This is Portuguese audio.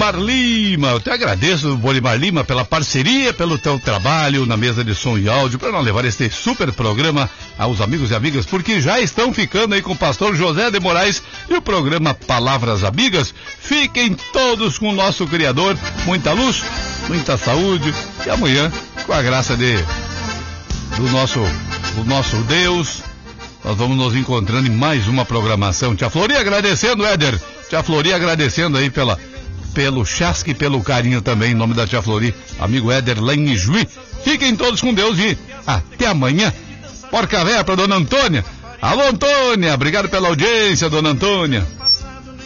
Bolimar Lima. Eu te agradeço, Bolimar Lima, pela parceria, pelo teu trabalho na mesa de som e áudio, para não levar este super programa aos amigos e amigas, porque já estão ficando aí com o pastor José de Moraes e o programa Palavras Amigas. Fiquem todos com o nosso Criador, muita luz, muita saúde, e amanhã, com a graça do nosso Deus, nós vamos nos encontrando em mais uma programação. Tia Flori agradecendo, Éder. Tia Flori agradecendo aí pelo chasque e pelo carinho também, em nome da Tia Flori, amigo Éder lá em Ijuí. Fiquem todos com Deus e até amanhã. Porca véia pra Dona Antônia. Alô, Antônia, obrigado pela audiência, Dona Antônia.